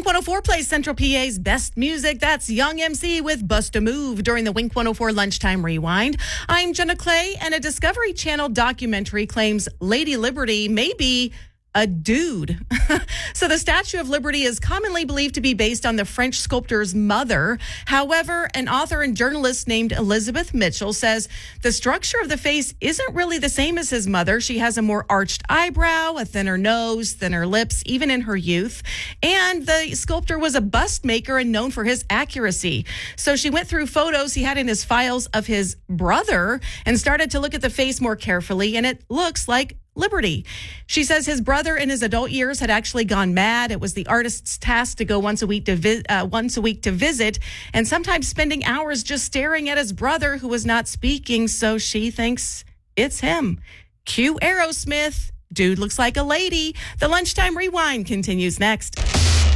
104 plays Central PA's best music. That's Young MC with Bust a Move during the Wink 104 Lunchtime Rewind. I'm Jenna Clay, and a Discovery Channel documentary claims Lady Liberty may be a dude. So the Statue of Liberty is commonly believed to be based on the French sculptor's mother. However, an author and journalist named Elizabeth Mitchell says the structure of the face isn't really the same as his mother. She has a more arched eyebrow, a thinner nose, thinner lips, even in her youth. And the sculptor was a bust maker and known for his accuracy. So she went through photos he had in his files of his brother and started to look at the face more carefully, and it looks like Liberty. She says his brother in his adult years had actually gone mad. It was the artist's task to go once a week to visit, and sometimes spending hours just staring at his brother who was not speaking. So she thinks it's him. Cue Aerosmith. Dude looks like a lady. The Lunchtime Rewind continues next.